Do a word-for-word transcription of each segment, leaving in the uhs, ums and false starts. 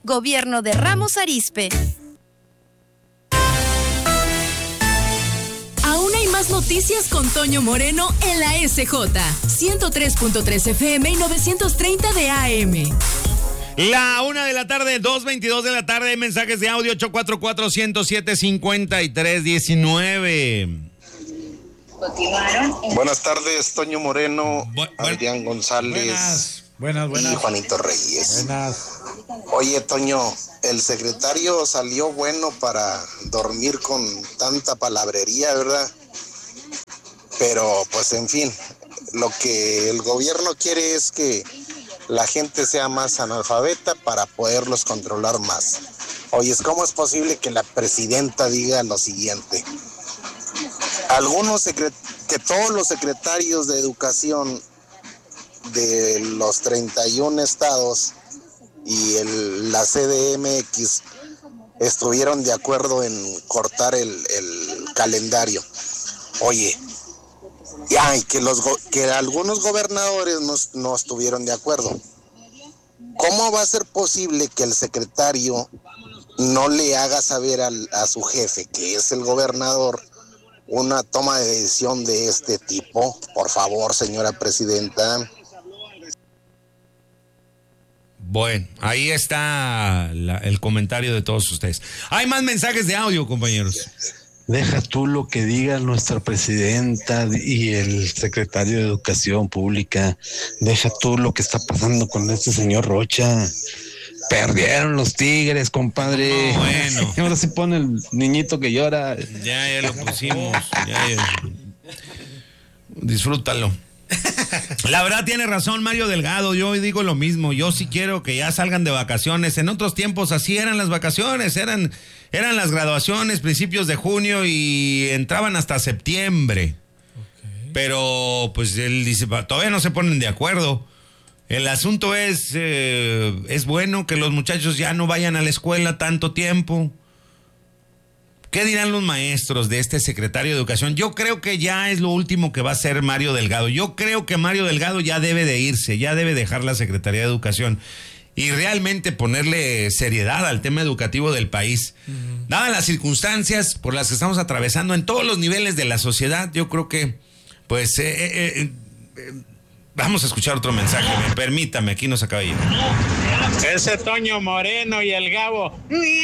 Gobierno de Ramos Arizpe. Aún hay más noticias con Toño Moreno en la S J, ciento tres punto tres F M y novecientos treinta de A M. La una de la tarde, dos veintidós de la tarde, mensajes de audio ocho cuatro cuatro, uno cero siete, cinco tres uno nueve. Buenas tardes, Toño Moreno, Bu- Adrián González buenas, buenas, buenas. y Juanito Reyes. Buenas. Oye, Toño, el secretario salió bueno para dormir con tanta palabrería, ¿verdad? Pero, pues, en fin, lo que el gobierno quiere es que la gente sea más analfabeta para poderlos controlar más. Oye, ¿cómo es posible que la presidenta diga lo siguiente? Algunos secret- que todos los secretarios de educación de los treinta y uno estados y el, la C D M X estuvieron de acuerdo en cortar el, el calendario. Oye, ya, y que, los, que algunos gobernadores no, no estuvieron de acuerdo. ¿Cómo va a ser posible que el secretario no le haga saber al, a su jefe, que es el gobernador, una toma de decisión de este tipo? Por favor, señora presidenta. Bueno, ahí está la, el comentario de todos ustedes. Hay más mensajes de audio, compañeros. Deja tú lo que diga nuestra presidenta y el secretario de Educación Pública. Deja tú lo que está pasando con este señor Rocha. Perdieron los Tigres, compadre. No, bueno. Ahora se pone el niñito que llora. Ya, ya lo pusimos. Ya, ya. Disfrútalo. La verdad tiene razón Mario Delgado, yo digo lo mismo, yo sí quiero que ya salgan de vacaciones. En otros tiempos así eran las vacaciones, eran, eran las graduaciones, principios de junio y entraban hasta septiembre. Okay. Pero pues él dice, todavía no se ponen de acuerdo. El asunto es, eh, es bueno que los muchachos ya no vayan a la escuela tanto tiempo. ¿Qué dirán los maestros de este secretario de Educación? Yo creo que ya es lo último que va a hacer Mario Delgado. Yo creo que Mario Delgado ya debe de irse, ya debe dejar la Secretaría de Educación y realmente ponerle seriedad al tema educativo del país. Uh-huh. Dadas las circunstancias por las que estamos atravesando en todos los niveles de la sociedad, yo creo que, pues, eh, eh, eh, vamos a escuchar otro mensaje. Permítame, aquí nos acaba de llegar. Ese Toño Moreno y el Gabo.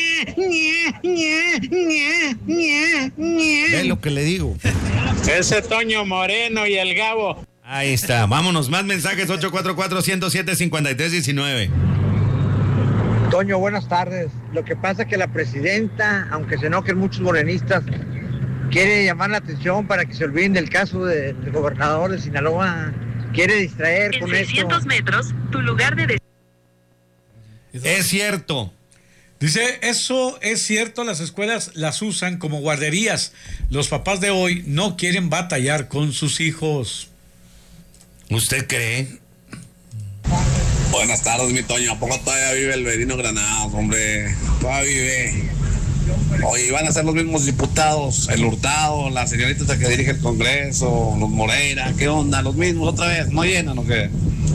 Ve lo que le digo. Ese Toño Moreno y el Gabo. Ahí está, vámonos, más mensajes, ocho cuatro cuatro, uno cero siete, cinco tres uno nueve. Toño, buenas tardes. Lo que pasa es que la presidenta, aunque se enojen muchos morenistas, quiere llamar la atención para que se olviden del caso de, del gobernador de Sinaloa. Quiere distraer en con seiscientos esto. metros, tu lugar de... Es cierto. Dice, eso es cierto, las escuelas las usan como guarderías. Los papás de hoy no quieren batallar con sus hijos. ¿Usted cree? Buenas tardes, mi Toño. ¿A poco todavía vive el Verino Granados, hombre? Todavía vive. Oye, van a ser los mismos diputados, el Hurtado, la señorita que dirige el Congreso, los Moreira, ¿qué onda? Los mismos otra vez, ¿no llenan o qué?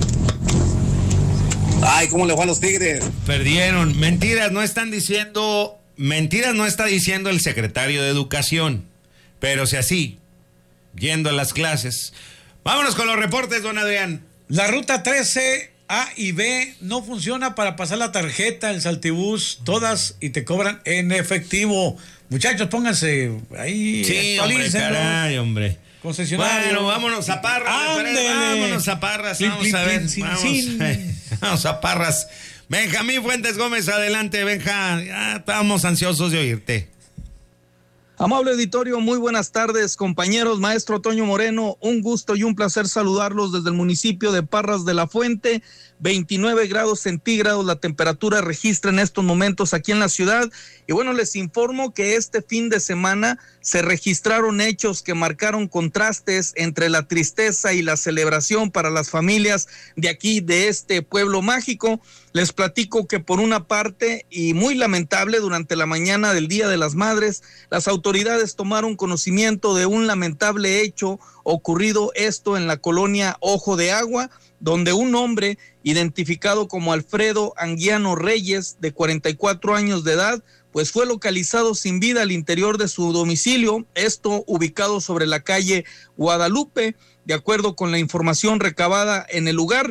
Ay, ¿cómo le fue a los Tigres? Perdieron. Mentiras no están diciendo, mentiras no está diciendo el secretario de Educación, pero si así, yendo a las clases. Vámonos con los reportes, don Adrián. La ruta trece A y B no funciona para pasar la tarjeta, el Saltibús, todas, y te cobran en efectivo. Muchachos, pónganse ahí. Sí, hombre, caray, hombre. Concesionario. Bueno, vámonos a Parras. Ándele. Vámonos a Parras. Plin, Vamos plin, a ver. plin, Vamos, sin, eh, vamos a Parras. Benjamín Fuentes Gómez, adelante, Benja. Ya estábamos ansiosos de oírte. Amable auditorio, muy buenas tardes, compañeros. Maestro Toño Moreno, un gusto y un placer saludarlos desde el municipio de Parras de la Fuente. veintinueve grados centígrados la temperatura registra en estos momentos aquí en la ciudad. Y bueno, les informo que este fin de semana se registraron hechos que marcaron contrastes entre la tristeza y la celebración para las familias de aquí, de este pueblo mágico. Les platico que por una parte, y muy lamentable, durante la mañana del Día de las Madres, las autoridades tomaron conocimiento de un lamentable hecho ocurrido esto en la colonia Ojo de Agua, donde un hombre identificado como Alfredo Anguiano Reyes, de cuarenta y cuatro años de edad, pues fue localizado sin vida al interior de su domicilio, esto ubicado sobre la calle Guadalupe. De acuerdo con la información recabada en el lugar,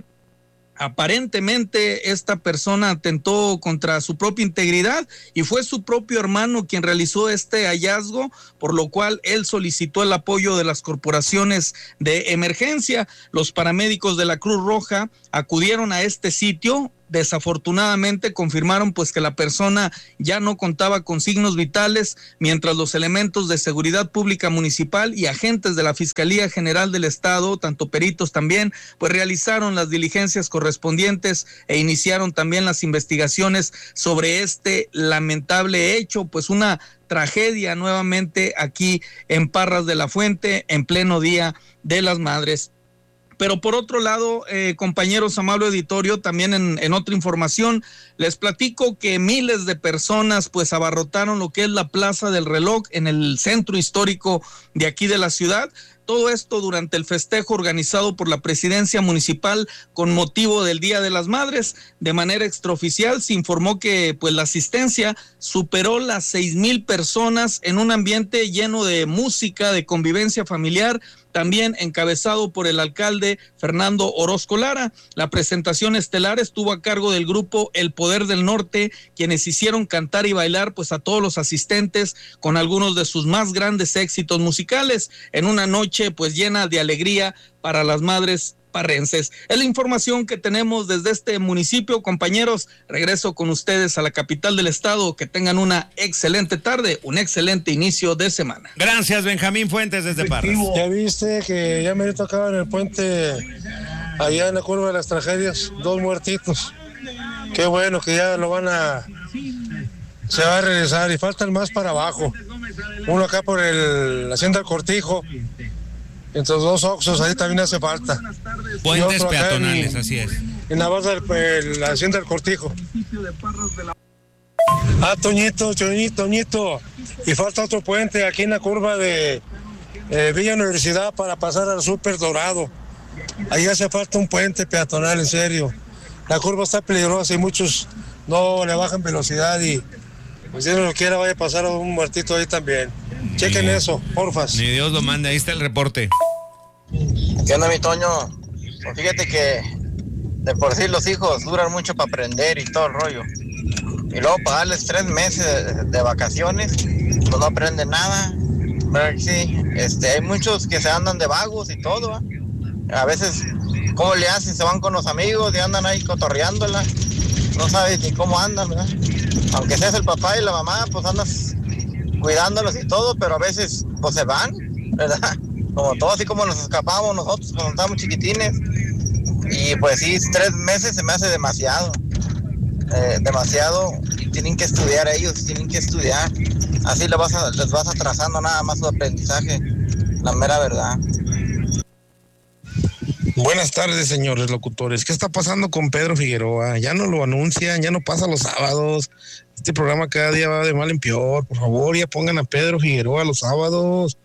aparentemente esta persona atentó contra su propia integridad y fue su propio hermano quien realizó este hallazgo, por lo cual él solicitó el apoyo de las corporaciones de emergencia. Los paramédicos de la Cruz Roja acudieron a este sitio. Desafortunadamente confirmaron pues que la persona ya no contaba con signos vitales, mientras los elementos de seguridad pública municipal y agentes de la Fiscalía General del Estado, tanto peritos también, pues realizaron las diligencias correspondientes e iniciaron también las investigaciones sobre este lamentable hecho, pues una tragedia nuevamente aquí en Parras de la Fuente en pleno Día de las Madres. Pero por otro lado, eh, compañeros, amable auditorio, también en, en otra información, les platico que miles de personas pues abarrotaron lo que es la Plaza del Reloj en el centro histórico de aquí de la ciudad. Todo esto durante el festejo organizado por la presidencia municipal con motivo del Día de las Madres. De manera extraoficial se informó que pues la asistencia superó las seis mil personas en un ambiente lleno de música, de convivencia familiar, también encabezado por el alcalde Fernando Orozco Lara. La presentación estelar estuvo a cargo del grupo El Poder del Norte, quienes hicieron cantar y bailar pues a todos los asistentes con algunos de sus más grandes éxitos musicales en una noche pues llena de alegría para las madres parrenses. Es la información que tenemos desde este municipio, compañeros. Regreso con ustedes a la capital del estado. Que tengan una excelente tarde, un excelente inicio de semana. Gracias, Benjamín Fuentes desde Parras. Ya viste que ya me tocaba en el puente allá en la curva de las tragedias, dos muertitos. Qué bueno que ya lo van a se va a regresar y faltan más para abajo. Uno acá por el la Hacienda del Cortijo. Entre los dos Oxxos, ahí también hace falta. Puentes peatonales, en, así es. En la base de la Hacienda del Cortijo. Ah, Toñito, Toñito, Toñito. Y falta otro puente aquí en la curva de eh, Villa Universidad para pasar al Súper Dorado. Ahí hace falta un puente peatonal, en serio. La curva está peligrosa y muchos no le bajan velocidad y pues si no lo quiera vaya a pasar un muertito ahí también. Chequen eso, porfas. Ni Dios lo mande, ahí está el reporte. ¿Qué onda, mi Toño? Pues fíjate que de por sí los hijos duran mucho para aprender y todo el rollo. Y luego para darles tres meses de, de vacaciones, pues no aprenden nada. ¿Verdad que sí? Este, hay muchos que se andan de vagos y todo, ¿eh? A veces, ¿cómo le hacen? Se van con los amigos y andan ahí cotorreándola. No sabes ni cómo andan, ¿verdad? Aunque seas el papá y la mamá, pues andas cuidándolos y todo, pero a veces pues se van, ¿verdad? Como todo, así como nos escapamos nosotros cuando estábamos chiquitines. Y pues sí, tres meses se me hace demasiado, eh, demasiado, y tienen que estudiar ellos, tienen que estudiar. Así les vas, a, les vas atrasando nada más su aprendizaje, la mera verdad. Buenas tardes, señores locutores. ¿Qué está pasando con Pedro Figueroa? Ya no lo anuncian, ya no pasa los sábados. Este programa cada día va de mal en peor. Por favor, ya pongan a Pedro Figueroa los sábados.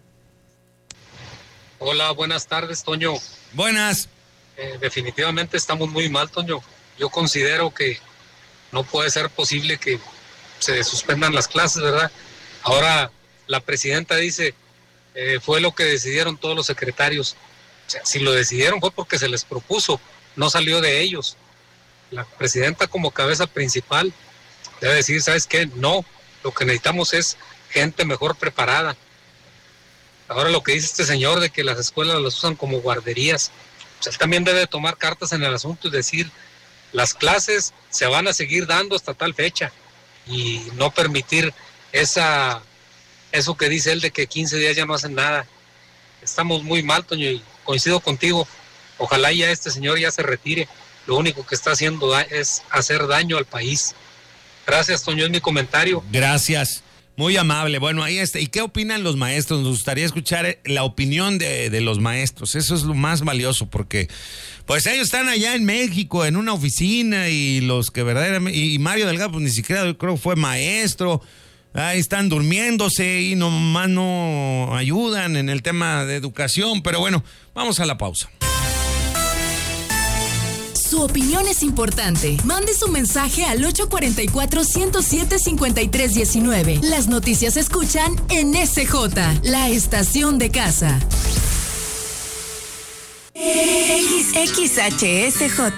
Hola, buenas tardes, Toño. Buenas. Eh, definitivamente estamos muy mal, Toño. Yo considero que no puede ser posible que se suspendan las clases, ¿verdad? Ahora la presidenta dice, eh, fue lo que decidieron todos los secretarios. O sea, si lo decidieron fue porque se les propuso, no salió de ellos. La presidenta como cabeza principal debe decir, ¿sabes qué? No, lo que necesitamos es gente mejor preparada. Ahora lo que dice este señor de que las escuelas las usan como guarderías, pues él también debe tomar cartas en el asunto y decir, las clases se van a seguir dando hasta tal fecha y no permitir esa eso que dice él de que quince días ya no hacen nada. Estamos muy mal, Toño, y coincido contigo. Ojalá ya este señor ya se retire. Lo único que está haciendo es hacer daño al país. Gracias, Toño, es mi comentario. Gracias. Muy amable. Bueno, ahí está. ¿Y qué opinan los maestros? Nos gustaría escuchar la opinión de, de los maestros. Eso es lo más valioso porque, pues ellos están allá en México, en una oficina y los que verdaderamente... Y Mario Delgado, pues ni siquiera yo creo fue maestro. Ahí están durmiéndose y nomás no ayudan en el tema de educación. Pero bueno, vamos a la pausa. Su opinión es importante. Mande su mensaje al ocho cuatro cuatro, uno cero siete, cinco tres uno nueve. Las noticias se escuchan en S J, la estación de casa. X H S J.